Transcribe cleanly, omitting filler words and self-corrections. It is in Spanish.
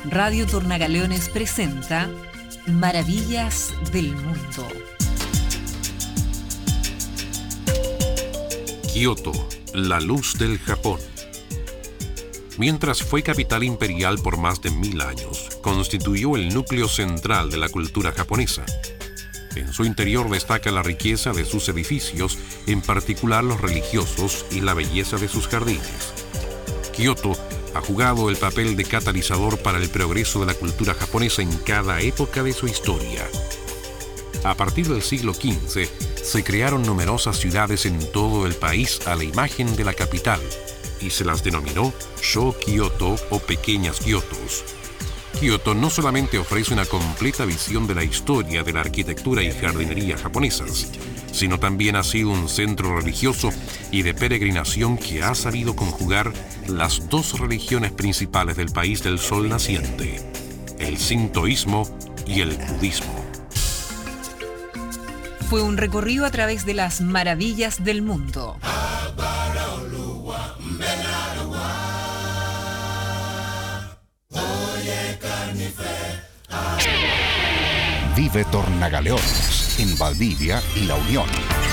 Radio Tornagaleones presenta Maravillas del Mundo. Kioto, la luz del Japón. Mientras fue capital imperial por más de 1000 años, constituyó el núcleo central de la cultura japonesa. En su interior destaca la riqueza de sus edificios, en particular los religiosos, y la belleza de sus jardines. Kioto ha jugado el papel de catalizador para el progreso de la cultura japonesa en cada época de su historia. A partir del siglo XV, se crearon numerosas ciudades en todo el país a la imagen de la capital, y se las denominó Sho-Kyoto o pequeñas Kiotos. Kioto no solamente ofrece una completa visión de la historia de la arquitectura y jardinería japonesas, sino también ha sido un centro religioso y de peregrinación que ha sabido conjugar las dos religiones principales del país del sol naciente, el sintoísmo y el budismo. Fue un recorrido a través de las maravillas del mundo. Vive Tornagaleones en Valdivia y La Unión.